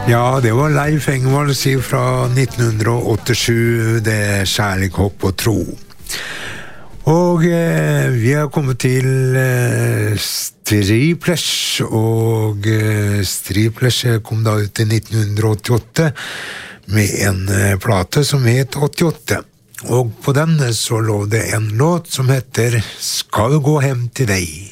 Ja, det var Leif Engvald fra 1987, det Kjærlighet, hopp og tro. Og vi har kommet til Striplers, og Striplers kom da ut i 1988 med en plate som het 88. Og på den så lå det en låt som heter Skal gå hem til deg.